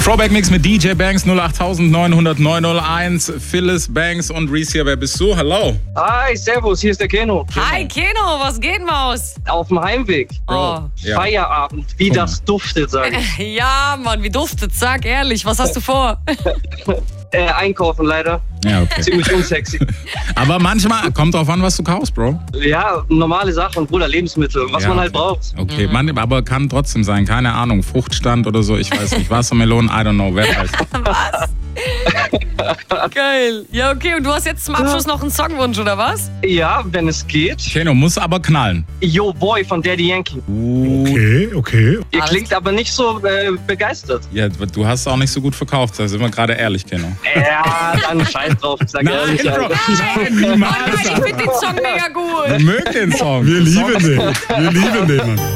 Throwback Mix mit DJ Banks 08900 901. Phyllis Banks und Reese hier. Wer bist du? Hallo. Hi, servus, hier ist der Keno. Hi Keno, was geht, Maus? Auf dem Heimweg. Oh. Ja. Feierabend, wie das duftet, sag ich. Ja, Mann, wie duftet? Sag ehrlich, was hast du vor? Einkaufen leider. Ja, okay. Ziemlich unsexy. Aber manchmal kommt drauf an, was du kaufst, Bro. Ja, normale Sachen, Bruder, Lebensmittel, was Ja, man halt okay. braucht. Okay, aber kann trotzdem sein, keine Ahnung, Fruchtstand oder so, ich weiß nicht, Wassermelonen, I don't know, wer weiß. Was? Geil. Ja, okay, und du hast jetzt zum Abschluss noch einen Songwunsch, oder was? Ja, wenn es geht. Keno, muss aber knallen. Yo Boy von Daddy Yankee. Okay. Ihr Alles klingt aber nicht so begeistert. Ja, du hast auch nicht so gut verkauft, da sind wir gerade ehrlich, Keno. Ja, dann scheiß drauf, ich sag ehrlich. Bro, Alter. nein, Oh niemals. nein, ich finde den Song mega gut. Ich mög den Song. Wir lieben den. Wir lieben den, Mann.